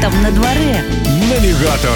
там на дворе? Навігатор.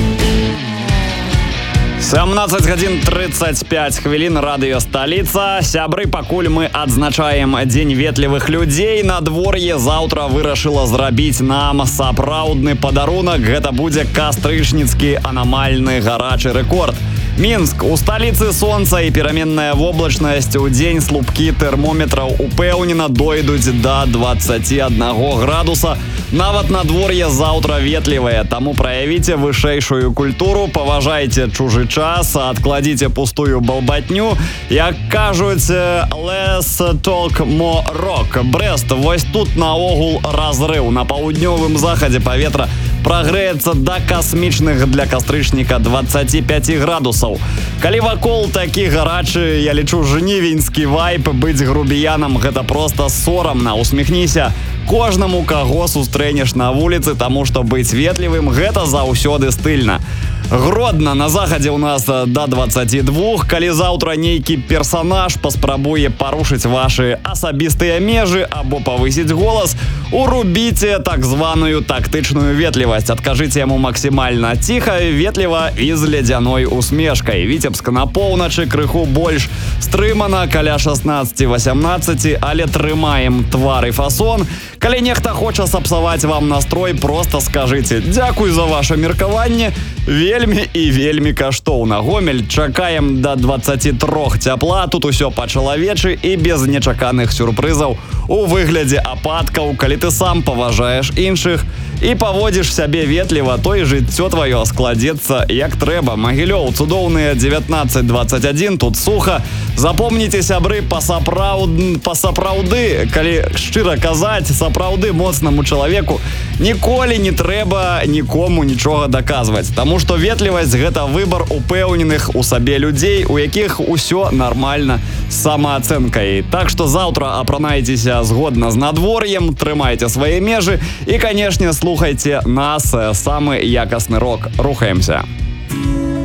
17 гадзін 35 хвілін, радыё «Сталіца». Сябры, пакуль мы адзначаем Дзень ветлівых людзей, надвор'е заўтра вырашыла зрабіць нам сапраўдны падарунак. Гэта будзе кастрычніцкі анамальны гарачы рэкорд. Мінск. У сталіцы сонца і пераменная воблачнасць. У дзень слупкі тэрмометраў упэўнена дойдуць да 21 градуса. Нават надвор'е заўтра ветлівае, таму праявіце вышэйшую культуру, паважайце чужы час, адкладзіце пустую балбатню. Як кажуць, less talk, more rock. Брэст, вось тут наогул разрыў. На паўднёвым захадзе паветра прагрэецца да касмічных для кастрычніка 25 градусаў. Калі вакол такі гарачы, я лічу, жнівеньскі вайб, быць грубіянам гэта проста сорамна. Усміхніся кожнаму, каго сустрэнеш на вуліцы, таму што быць ветлівым гэта заўсёды стыльна. Гродна, на захадзе ў нас да 22. Калі заўтра нейкі персанаж паспрабуе парушыць вашы асабістыя межы або павысіць голас, урубіце так званую тактычную ветлівасць. Адкажыце яму максімальна ціха, ветліва і з ледзяной усмешкай. Віцебск на поўначы крыху больш стрымана, каля 16-18, але трымаем твар і фасон. Калі нехта хоча сапсаваць вам настрой, проста скажыце «Дзякуй за ваше меркаванне». Вельмі і вельмі каштоўна. Гомель, чакаем да 23 цяпла. Тут усё па-чалавечы і без нечаканых сюрпрызаў у выглядзе ападкаў. Калі ты сам паважаеш іншых і паводзіш сябе ветліва, то і жыццё тваё складзецца як трэба. Магілёў, цудоўныя 19-21, тут суха. Запомніце, сябры, па-сапраўды, калі шчыра казаць, сапраўды моцнаму чалавеку ніколі не трэба нікому нічога даказваць. Таму што ветлівасць гэта выбар упэўненых у сабе людзей, у якіх усё нармальна з самаацэнкай. Так што заўтра апранайцеся згодна з надвор'ем, трымайце свае межы і, канешне, слухайце нас, самы якасны рок. Рухаемся.